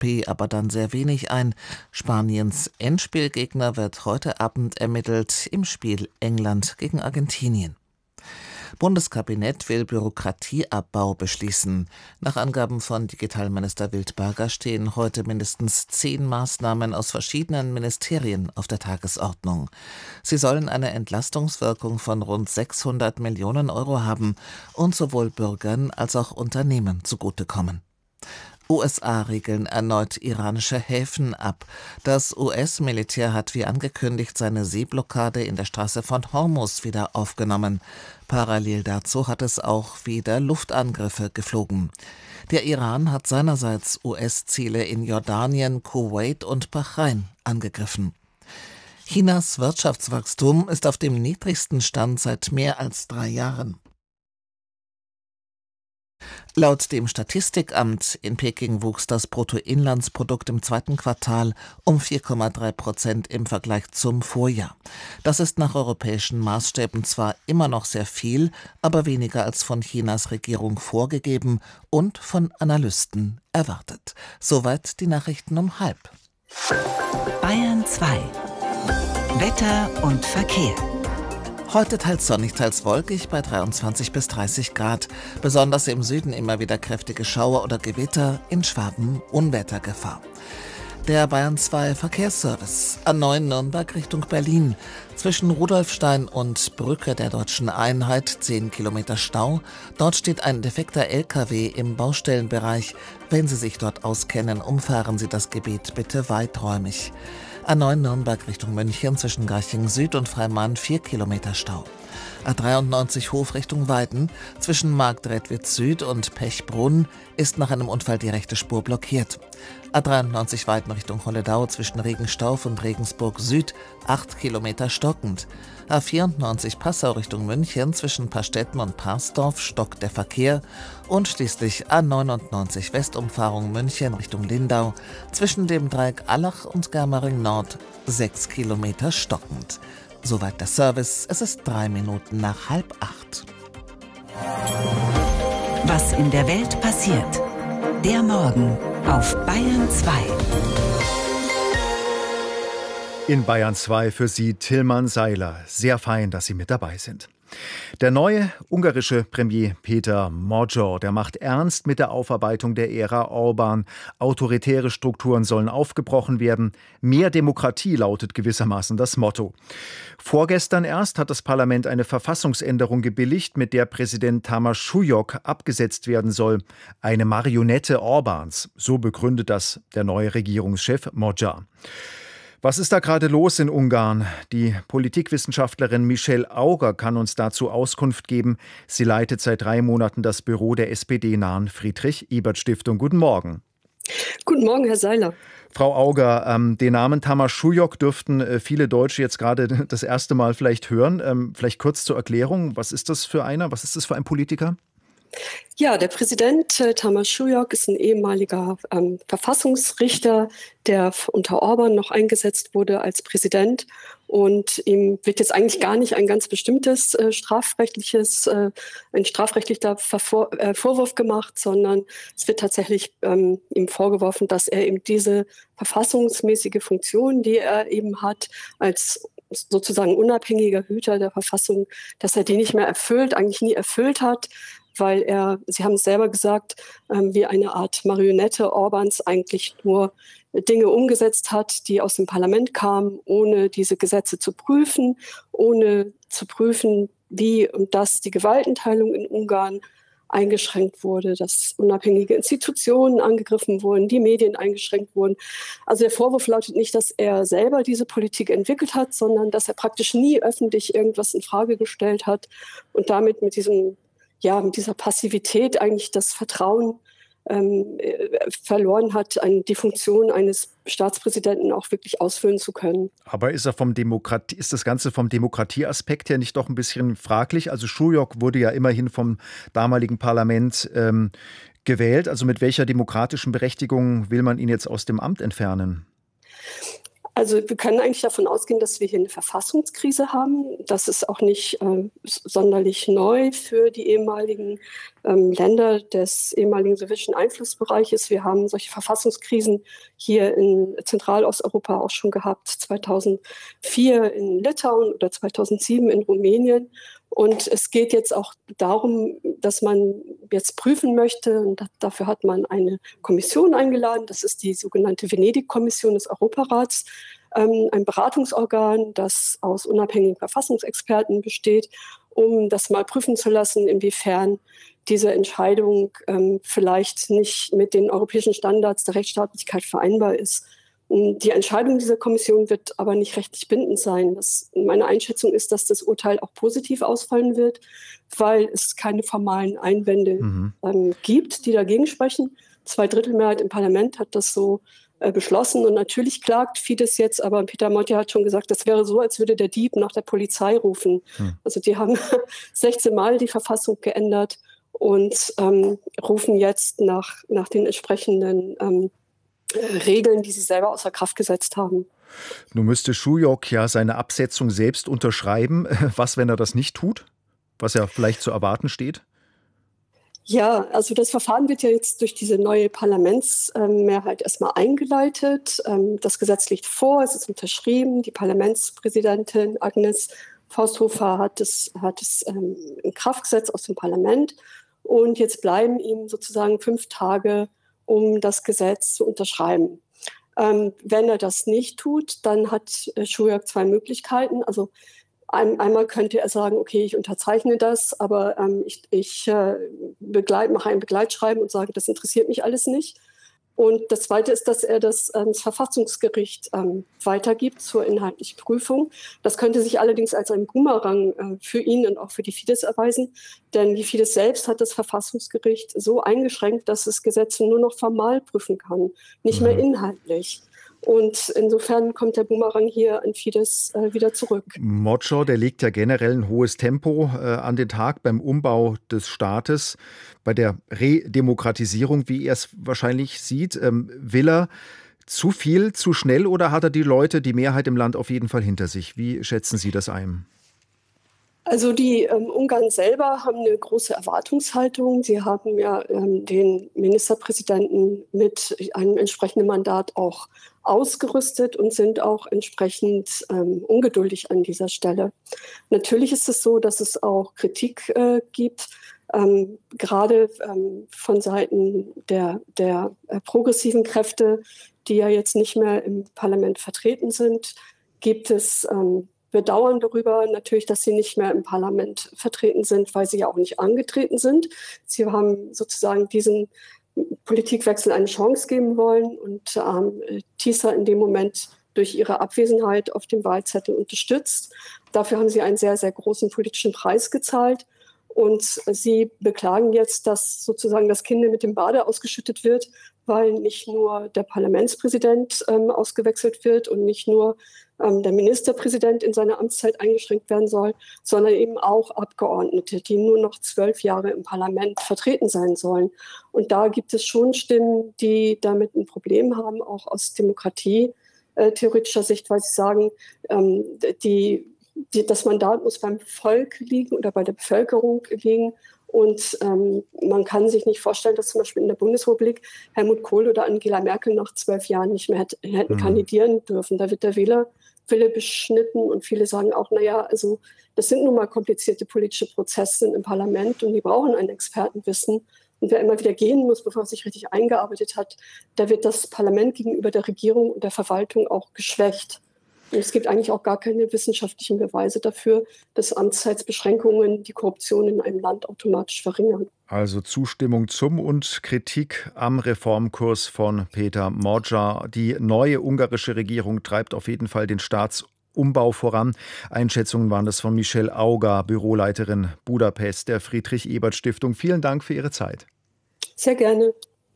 FDP aber dann sehr wenig ein. Spaniens Endspielgegner wird heute Abend ermittelt im Spiel England gegen Argentinien. Bundeskabinett will Bürokratieabbau beschließen. Nach Angaben von Digitalminister Wildberger stehen heute mindestens 10 Maßnahmen aus verschiedenen Ministerien auf der Tagesordnung. Sie sollen eine Entlastungswirkung von rund 600 Millionen Euro haben und sowohl Bürgern als auch Unternehmen zugutekommen. USA regeln erneut iranische Häfen ab. Das US-Militär hat wie angekündigt seine Seeblockade in der Straße von Hormuz wieder aufgenommen. Parallel dazu hat es auch wieder Luftangriffe geflogen. Der Iran hat seinerseits US-Ziele in Jordanien, Kuwait und Bahrain angegriffen. Chinas Wirtschaftswachstum ist auf dem niedrigsten Stand seit mehr als 3 Jahren. Laut dem Statistikamt in Peking wuchs das Bruttoinlandsprodukt im 2. Quartal um 4,3% im Vergleich zum Vorjahr. Das ist nach europäischen Maßstäben zwar immer noch sehr viel, aber weniger als von Chinas Regierung vorgegeben und von Analysten erwartet. Soweit die Nachrichten um 12:30. Bayern 2. Wetter und Verkehr. Heute teils sonnig, teils wolkig bei 23 bis 30 Grad. Besonders im Süden immer wieder kräftige Schauer oder Gewitter, in Schwaben Unwettergefahr. Der Bayern 2 Verkehrsservice. A9 Nürnberg Richtung Berlin. Zwischen Rudolfstein und Brücke der Deutschen Einheit 10 Kilometer Stau. Dort steht ein defekter LKW im Baustellenbereich. Wenn Sie sich dort auskennen, umfahren Sie das Gebiet bitte weiträumig. A9 Nürnberg Richtung München zwischen Garching Süd und Freimann 4 Kilometer Stau. A93 Hof Richtung Weiden zwischen Marktredwitz Süd und Pechbrunn ist nach einem Unfall die rechte Spur blockiert. A93 Weiden Richtung Holledau zwischen Regenstauf und Regensburg Süd 8 Kilometer stockend. A94 Passau Richtung München zwischen Pastetten und Parsdorf stockt der Verkehr. Und schließlich A99 Westumfahrung München Richtung Lindau zwischen dem Dreieck Allach und Germering Nord 6 Kilometer stockend. Soweit der Service. Es ist 3 Minuten nach 7:30. Was in der Welt passiert. Der Morgen auf Bayern 2. In Bayern 2 für Sie Tilman Seiler. Sehr fein, dass Sie mit dabei sind. Der neue ungarische Premier Péter Magyar, der macht ernst mit der Aufarbeitung der Ära Orbán. Autoritäre Strukturen sollen aufgebrochen werden. Mehr Demokratie lautet gewissermaßen das Motto. Vorgestern erst hat das Parlament eine Verfassungsänderung gebilligt, mit der Präsident Tamás Súlyog abgesetzt werden soll. Eine Marionette Orbáns, so begründet das der neue Regierungschef Magyar. Was ist da gerade los in Ungarn? Die Politikwissenschaftlerin Michelle Auger kann uns dazu Auskunft geben. Sie leitet seit 3 Monaten das Büro der SPD-nahen Friedrich-Ebert-Stiftung. Guten Morgen. Guten Morgen, Herr Seiler. Frau Auger, den Namen Tamás Súlyog dürften viele Deutsche jetzt gerade das erste Mal vielleicht hören. Vielleicht kurz zur Erklärung. Was ist das für einer? Was ist das für ein Politiker? Ja, der Präsident Tamás Súlyog ist ein ehemaliger Verfassungsrichter, der unter Orbán noch eingesetzt wurde als Präsident. Und ihm wird jetzt eigentlich gar nicht ein ganz bestimmtes ein strafrechtlicher Vorwurf gemacht, sondern es wird tatsächlich ihm vorgeworfen, dass er eben diese verfassungsmäßige Funktion, die er eben hat, als sozusagen unabhängiger Hüter der Verfassung, dass er die nicht mehr erfüllt, eigentlich nie erfüllt hat, weil er, Sie haben es selber gesagt, wie eine Art Marionette Orbáns eigentlich nur Dinge umgesetzt hat, die aus dem Parlament kamen, ohne diese Gesetze zu prüfen, ohne zu prüfen, wie und dass die Gewaltenteilung in Ungarn eingeschränkt wurde, dass unabhängige Institutionen angegriffen wurden, die Medien eingeschränkt wurden. Also der Vorwurf lautet nicht, dass er selber diese Politik entwickelt hat, sondern dass er praktisch nie öffentlich irgendwas in Frage gestellt hat und damit mit dieser Passivität eigentlich das Vertrauen verloren hat, die Funktion eines Staatspräsidenten auch wirklich ausfüllen zu können. Aber ist das Ganze vom Demokratieaspekt her nicht doch ein bisschen fraglich? Also Súlyog wurde ja immerhin vom damaligen Parlament gewählt. Also mit welcher demokratischen Berechtigung will man ihn jetzt aus dem Amt entfernen? Also wir können eigentlich davon ausgehen, dass wir hier eine Verfassungskrise haben. Das ist auch nicht sonderlich neu für die ehemaligen Länder des ehemaligen sowjetischen Einflussbereiches. Wir haben solche Verfassungskrisen hier in Zentralosteuropa auch schon gehabt, 2004 in Litauen oder 2007 in Rumänien. Und es geht jetzt auch darum, dass man jetzt prüfen möchte, und dafür hat man eine Kommission eingeladen, das ist die sogenannte Venedig-Kommission des Europarats, ein Beratungsorgan, das aus unabhängigen Verfassungsexperten besteht, um das mal prüfen zu lassen, inwiefern diese Entscheidung vielleicht nicht mit den europäischen Standards der Rechtsstaatlichkeit vereinbar ist. Die Entscheidung dieser Kommission wird aber nicht rechtlich bindend sein. Meine Einschätzung ist, dass das Urteil auch positiv ausfallen wird, weil es keine formalen Einwände gibt, die dagegen sprechen. 2/3 im Parlament hat das so beschlossen. Und natürlich klagt Fidesz jetzt, aber Peter Motjar hat schon gesagt, das wäre so, als würde der Dieb nach der Polizei rufen. Also die haben 16 Mal die Verfassung geändert und rufen jetzt nach den entsprechenden Regeln, die sie selber außer Kraft gesetzt haben. Nun müsste Šujok ja seine Absetzung selbst unterschreiben. Was, wenn er das nicht tut? Was ja vielleicht zu erwarten steht? Ja, also das Verfahren wird ja jetzt durch diese neue Parlamentsmehrheit erstmal eingeleitet. Das Gesetz liegt vor, es ist unterschrieben. Die Parlamentspräsidentin Agnes Fausthofer hat es in Kraft gesetzt aus dem Parlament. Und jetzt bleiben ihm sozusagen 5 Tage, um das Gesetz zu unterschreiben. Wenn er das nicht tut, dann hat Šujok 2 Möglichkeiten. Also einmal könnte er sagen, okay, ich unterzeichne das, aber ich mache ein Begleitschreiben und sage, das interessiert mich alles nicht. Und das Zweite ist, dass er das ans Verfassungsgericht weitergibt zur inhaltlichen Prüfung. Das könnte sich allerdings als ein Bumerang für ihn und auch für die Fidesz erweisen, denn die Fidesz selbst hat das Verfassungsgericht so eingeschränkt, dass es Gesetze nur noch formal prüfen kann, nicht mehr inhaltlich. Und insofern kommt der Bumerang hier an Fidesz wieder zurück. Motjar, der legt ja generell ein hohes Tempo an den Tag beim Umbau des Staates, bei der Redemokratisierung, wie er es wahrscheinlich sieht. Will er zu viel, zu schnell oder hat er die Leute, die Mehrheit im Land auf jeden Fall hinter sich? Wie schätzen Sie das ein? Also die Ungarn selber haben eine große Erwartungshaltung. Sie haben ja den Ministerpräsidenten mit einem entsprechenden Mandat auch ausgerüstet und sind auch entsprechend ungeduldig an dieser Stelle. Natürlich ist es so, dass es auch Kritik gibt, gerade von Seiten der progressiven Kräfte, die ja jetzt nicht mehr im Parlament vertreten sind, gibt es Bedauern darüber natürlich, dass sie nicht mehr im Parlament vertreten sind, weil sie ja auch nicht angetreten sind. Sie haben sozusagen diesen Politikwechsel eine Chance geben wollen und TISA in dem Moment durch ihre Abwesenheit auf dem Wahlzettel unterstützt. Dafür haben sie einen sehr, sehr großen politischen Preis gezahlt. Und sie beklagen jetzt, dass sozusagen das Kind mit dem Bade ausgeschüttet wird, weil nicht nur der Parlamentspräsident ausgewechselt wird und nicht nur der Ministerpräsident in seiner Amtszeit eingeschränkt werden soll, sondern eben auch Abgeordnete, die nur noch 12 Jahre im Parlament vertreten sein sollen. Und da gibt es schon Stimmen, die damit ein Problem haben, auch aus demokratietheoretischer Sicht, weil sie sagen, das Mandat muss beim Volk liegen oder bei der Bevölkerung liegen. Und man kann sich nicht vorstellen, dass zum Beispiel in der Bundesrepublik Helmut Kohl oder Angela Merkel nach 12 Jahren nicht mehr hätten kandidieren dürfen. Da wird der Wählerwille beschnitten und viele sagen auch, naja, also das sind nun mal komplizierte politische Prozesse im Parlament und die brauchen ein Expertenwissen. Und wer immer wieder gehen muss, bevor er sich richtig eingearbeitet hat, da wird das Parlament gegenüber der Regierung und der Verwaltung auch geschwächt. Und es gibt eigentlich auch gar keine wissenschaftlichen Beweise dafür, dass Amtszeitsbeschränkungen die Korruption in einem Land automatisch verringern. Also Zustimmung zum und Kritik am Reformkurs von Peter Motjar. Die neue ungarische Regierung treibt auf jeden Fall den Staatsumbau voran. Einschätzungen waren das von Michelle Auger, Büroleiterin Budapest der Friedrich-Ebert-Stiftung. Vielen Dank für Ihre Zeit. Sehr gerne.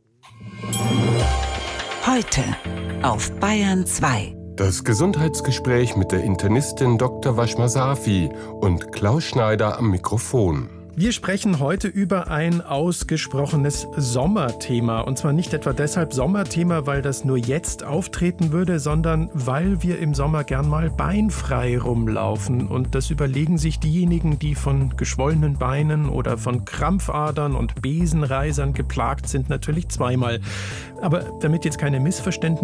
Heute auf Bayern 2. Das Gesundheitsgespräch mit der Internistin Dr. Washma Safi und Klaus Schneider am Mikrofon. Wir sprechen heute über ein ausgesprochenes Sommerthema. Und zwar nicht etwa deshalb Sommerthema, weil das nur jetzt auftreten würde, sondern weil wir im Sommer gern mal beinfrei rumlaufen. Und das überlegen sich diejenigen, die von geschwollenen Beinen oder von Krampfadern und Besenreisern geplagt sind, natürlich zweimal. Aber damit jetzt keine Missverständnisse